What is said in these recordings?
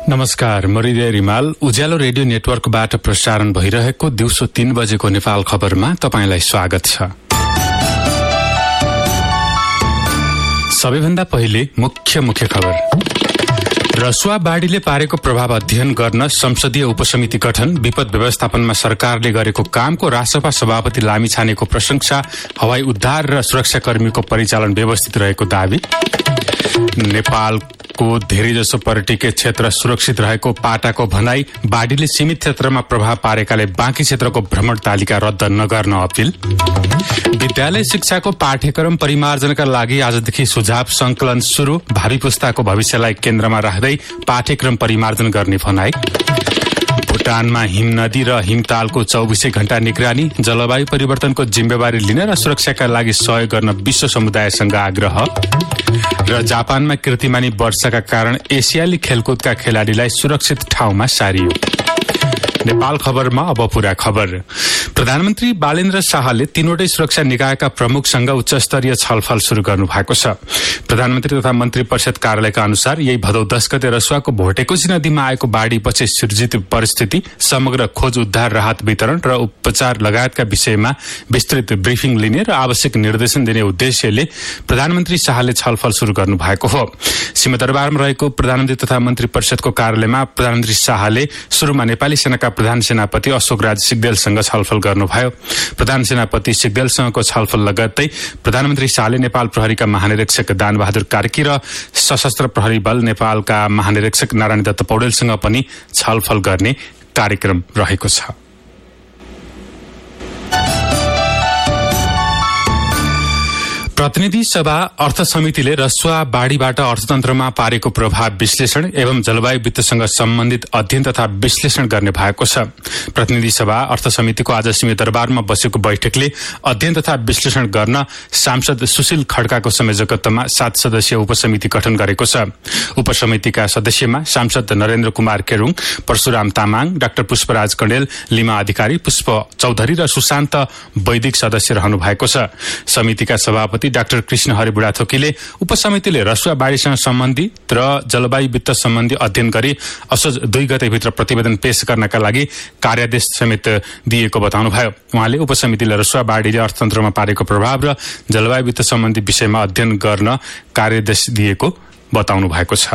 नमस्कार, म हृदय रिमाल। उज्यालो रेडियो नेटवर्कबाट प्रसारण भइरहेको दिउँसो 3 बजेको नेपाल खबरमा तपाईंलाई स्वागत छ। सबैभन्दा पहिले मुख्य खबर। रसुवा बाढीले पारेको प्रभाव अध्ययन गर्न संसदीय उपसमिति गठन, विपद व्यवस्थापनमा सरकारले गरेको कामको राष्ट्रसभा सभापति लामिछानेको प्रशंसा, हवाई उद्धार र सुरक्षाकर्मीको परिचालन व्यवस्थित रहेको दावी, नेपालको धेरैजसो पर्यटकीय क्षेत्र सुरक्षित रहेको पाटाको भनाई, बाढीले सीमित क्षेत्रमा प्रभाव पारेकाले बाँकी क्षेत्रको भ्रमण तालिका रद्द नगर्न अपील, विद्यालय शिक्षाको पाठ्यक्रम परिमार्जनका लागि आजदेखि सुझाव संकलन शुरू, भावी पुस्ताको भविष्यलाई केन्द्रमा राख्दै पाठ्यक्रम परिमार्जन गर्ने भनाई, भुटानमा हिमनदी र हिमतालको 24 घण्टा निगरानी, जलवायु परिवर्तनको जिम्मेवारी लिन र सुरक्षाका लागि सहयोग गर्न विश्व समुदायसँग आग्रह र जापानमा कीर्तिमानी वर्षाका कारण एसियाली खेलकुदका खेलाडीलाई सुरक्षित ठाउँमा सारियो। नेपाल खबरमा अब पूरा खबर। प्रधानमन्त्री बालेन्द्र शाहले तीनवटै सुरक्षा निकायका प्रमुखसँग उच्चस्तरीय छलफल शुरू गर्नु भएको छ। प्रधानमन्त्री तथा मन्त्री परिषद कार्यालयका अनुसार यही भदौ 10 गते रसुवाको भोटेकोशी नदीमा आएको बाढीपछि सृजित परिस्थिति, समग्र खोज उद्धार राहत वितरण र उपचार लगायतका विषयमा विस्तृत ब्रिफिङ लिने र आवश्यक निर्देशन दिने उद्देश्यले प्रधानमन्त्री शाहले छलफल शुरू गर्नु भएको हो। सिंहदरबारमा रहेको प्रधानमन्त्री तथा मन्त्री परिषदको कार्यालयमा प्रधानमन्त्री शाहले शुरूमा नेपाली सेनाका प्रधान सेनापति अशोकराज सिग्देलसँग छलफल गर्नुभयो। प्रधान सेनापति सिग्देलसँगको छलफल लगत्तै प्रधानमन्त्री शाहले नेपाल प्रहरीका महानिरीक्षक दानबहादुर कार्की र सशस्त्र प्रहरी बल नेपालका महानिरीक्षक नारायण दत्त पौडेलसँग पनि छलफल गर्ने कार्यक्रम रहेको छ। प्रतिनिधि सभा अर्थ समितिले रसुवा बाढीबाट अर्थतन्त्रमा पारेको प्रभाव विश्लेषण एवं जलवायु वित्तसँग सम्बन्धित अध्ययन तथा विश्लेषण गर्ने भएको छ। प्रतिनिधि सभा अर्थ समितिको आज सिंहदरबारमा बसेको बैठकले अध्ययन तथा विश्लेषण गर्न सांसद सुशील खड्काको संयोजकत्वमा 7 सदस्यीय उपसमिति गठन गरेको छ। उपसमितिका सदस्यमा सांसद नरेन्द्र कुमार केरुङ, परशुराम तामाङ, डाक्टर पुष्पराज कण्डेल, लिमा अधिकारी, पुष्प चौधरी र सुशान्त वैदिक सदस्य रहनु भएको छ। समितिका सभापति डाक्टर कृष्ण हरि बुढाथोकीले उपसमितिले रसुवा बाढीसँग सम्बन्धित र जलवायु वित्त सम्बन्धी अध्ययन गरी असोज 2 गतेभित्र प्रतिवेदन पेश गर्नका लागि कार्यादेश समेत दिएको बताउनुभयो। उहाँले उपसमितिले रसुवा बाढीले अर्थतन्त्रमा पारेको प्रभाव र जलवायु वित्त सम्बन्धी विषयमा अध्ययन गर्न कार्यादेश दिएको बताउनु भएको छ।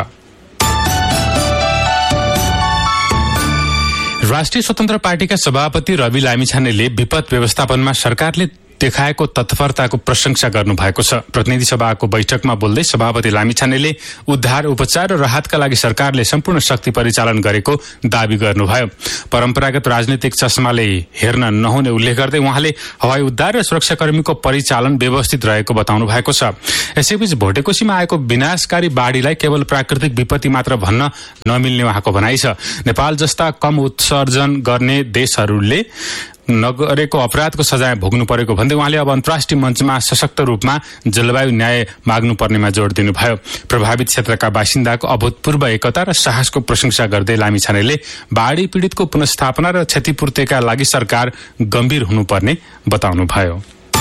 राष्ट्रिय स्वतन्त्र पार्टीका सभापति रवि लामिछानेले विपद व्यवस्थापनमा सरकारले देखाएको तत्परताको प्रशंसा गर्नु भएको छ। प्रतिनिधि सभाको बैठकमा बोल्दै सभापति लामिछानेले उद्धार, उपचार र राहतका लागि सरकारले सम्पूर्ण शक्ति परिचालन गरेको दावी गर्नुभयो। परम्परागत राजनीतिक चस्माले हेर्न नहुने उल्लेख गर्दै उहाँले हवाई उद्धार र सुरक्षाकर्मीको परिचालन व्यवस्थित रहेको बताउनु भएको छ। यसैबीच भोटेकोशीमा आएको विनाशकारी बाढीलाई केवल प्राकृतिक विपत्ति मात्र भन्न नमिल्ने उहाँको भनाइ छ। नेपाल जस्ता कम उत्सर्जन गर्ने देशहरूले नगरेको अपराधको सजाय भोग्नु परेको भन्दै उहाँले अब अन्तर्राष्ट्रिय मञ्चमा सशक्त रूपमा जलवायु न्याय माग्नु पर्नेमा जोड़ दिनुभयो। प्रभावित क्षेत्रका बासिन्दाको अभूतपूर्व एकता र साहसको प्रशंसा गर्दै लामिछानेले बाढी पीड़ितको पुनर्स्थापना र क्षतिपूर्तिका लागि सरकार गम्भीर हुनुपर्ने बताउनुभयो।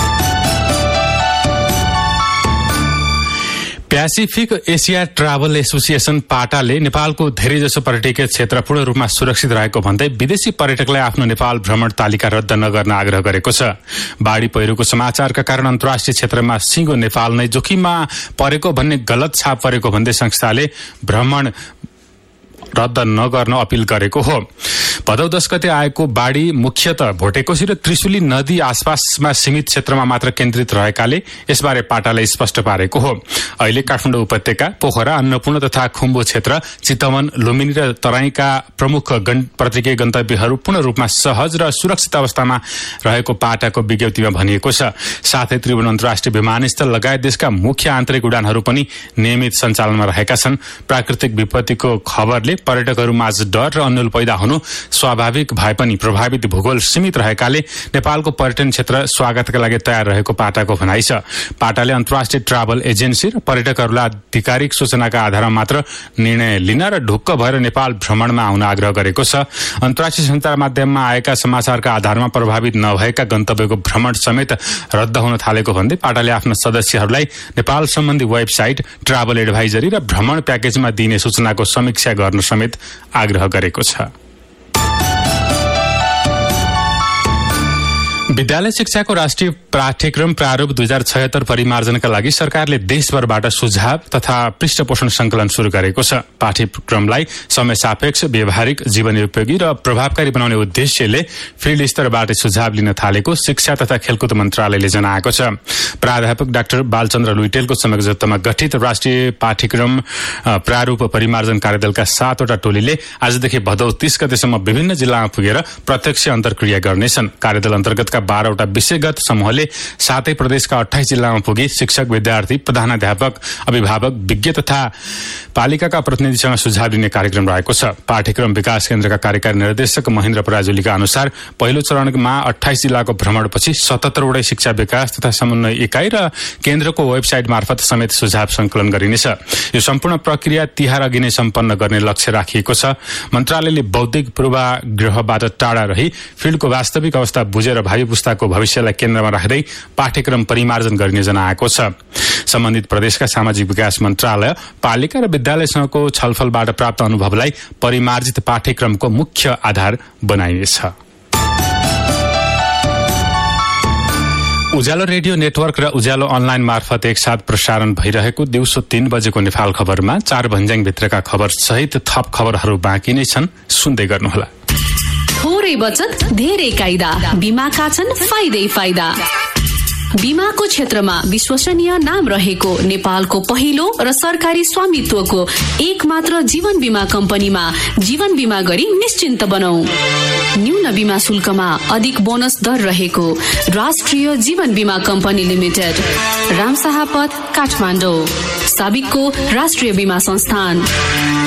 प्यासिफिक एसिया ट्राभल एसोसिएसन पाटाले नेपालको धेरैजसो पर्यटकीय क्षेत्र पूर्ण रूपमा सुरक्षित रहेको भन्दै विदेशी पर्यटकलाई आफ्नो नेपाल भ्रमण तालिका रद्द नगर्न आग्रह गरेको छ। बाढी पहिरोको समाचारका कारण अन्तर्राष्ट्रिय क्षेत्रमा सिंगो नेपाल नै जोखिममा परेको भन्ने गलत छाप परेको भन्दै संस्थाले भ्रमण रद्द नगर्न अपील गरेको हो। भदौ 10 गते आएको बाढी मुख्यतः भोटेकोशी र त्रिशुली नदी आसपासमा सीमित क्षेत्रमा मात्र केन्द्रित रहेकाले यसबारे पाटाले स्पष्ट पारेको हो। अहिले काठमाडौँ उपत्यका, पोखरा, अन्नपूर्ण तथा खुम्बु क्षेत्र, चितवन, लुम्बिनी र तराईका प्रमुख पर्यटकीय गन्तव्यहरू पूर्ण रूपमा सहज र सुरक्षित अवस्थामा रहेको पाटाको विज्ञप्तिमा भनिएको छ। साथै त्रिभुवन अन्तर्राष्ट्रिय विमानस्थल लगायत देशका मुख्य आन्तरिक उडानहरू पनि नियमित सञ्चालनमा रहेका छन्। प्राकृतिक विपत्तिको खबरले पर्यटकहरूमाझ डर र अन्यल पैदा हुनु स्वाभाविक भए पनि प्रभावित भूगोल सीमित रहेकाले नेपालको पर्यटन क्षेत्र स्वागतका लागि तयार रहेको पाटाको भनाइ छ। पाटाले अन्तर्राष्ट्रिय ट्राभल एजेन्सी र पर्यटकहरूलाई आधिकारिक सूचनाका आधारमा मात्र निर्णय लिन र ढुक्क भएर नेपाल भ्रमणमा आउन आग्रह गरेको छ। अन्तर्राष्ट्रिय सञ्चार माध्यममा आएका समाचारका आधारमा प्रभावित नभएका गन्तव्यको भ्रमण समेत रद्द हुन थालेको भन्दै पाटाले आफ्ना सदस्यहरूलाई नेपाल सम्बन्धी वेबसाइट, ट्राभल एडभाइजरी र भ्रमण प्याकेजमा दिइने सूचनाको समीक्षा गर्न समेत आग्रह गरेको छ। विद्यालय शिक्षाको राष्ट्रिय पाठ्यक्रम प्रारूप 2076 परिमार्जनका लागि सरकारले देशभरबाट सुझाव तथा पृष्ठपोषण संकलन शुरू गरेको छ। पाठ्यक्रमलाई समय सापेक्ष, व्यवहारिक, जीवनोपयोगी र प्रभावकारी बनाउने उद्देश्यले फिल्ड स्तरबाट सुझाव लिन थालेको शिक्षा तथा खेलकुद मन्त्रालयले जनाएको छ। प्राध्यापक डाक्टर बालचन्द्र लुइटेलको संयोजकत्वमा गठित राष्ट्रिय पाठ्यक्रम प्रारूप परिमार्जन कार्यदलका 7 वटा टोलीले आजदेखि भदौ 30 गतेसम्म विभिन्न जिल्लामा पुगेर प्रत्यक्ष अन्तर्क्रिया गर्नेछन्। कार्यदल अन्तर्गतका 12 वटा विषयगत समूहले 7 प्रदेशका 28 जिल्लामा पुगी शिक्षक, विद्यार्थी, प्रधानाध्यापक, अभिभावक, विज्ञ तथा पालिकाका प्रतिनिधिसँग सुझाव दिने कार्यक्रम रहेको छ। पाठ्यक्रम विकास केन्द्रका कार्यकारी निर्देशक महेन्द्र पराजुलीका अनुसार पहिलो चरणमा 28 जिल्लाको भ्रमणपछि 77 वटा शिक्षा विकास तथा समन्वय इकाइ र केन्द्रको वेबसाइट मार्फत समेत सुझाव संकलन गरिनेछ। यो सम्पूर्ण प्रक्रिया तिहार अघि नै सम्पन्न गर्ने लक्ष्य राखिएको छ। मन्त्रालयले बौद्धिक पूर्वाग्रहबाट टाढा रही फिल्डको वास्तविक अवस्था बुझेर भावी पुस्ताको भविष्यलाई केन्द्रमा राख्दै पाठ्यक्रम परिमार्जन गरिने जनाएको छ। सम्बन्धित प्रदेशका सामाजिक विकास मन्त्रालय, पालिका र विद्यालयसँगको छलफलबाट प्राप्त अनुभवलाई परिमार्जित पाठ्यक्रमको मुख्य आधार बनाइनेछ। उज्यालो रेडियो नेटवर्क र उज्यालो अनलाइन मार्फत एकसाथ प्रसारण भइरहेको दिउँसो 3 बजेको नेपाल खबरमा 4 भन्ज्याङभित्रका खबर सहित थप खबरहरू बाँकी नै छन्, सुन्दै गर्नुहोला। थोरै बचत धेरै कायदा, बीमाका छन् फाइदै फाइदा। बीमाको क्षेत्रमा विश्वसनीय नाम रहेको नेपालको पहिलो र सरकारी स्वामित्वको एक मात्र जीवन बीमा कम्पनीमा जीवन बीमा गरी निश्चिन्त बनाऊ। न्यून बीमा शुल्कमा अधिक बोनस दर रहेको राष्ट्रिय जीवन बीमा कम्पनी लिमिटेड, रामशाह पथ, काठमाडौँ, साबिकको राष्ट्रिय बीमा संस्थान।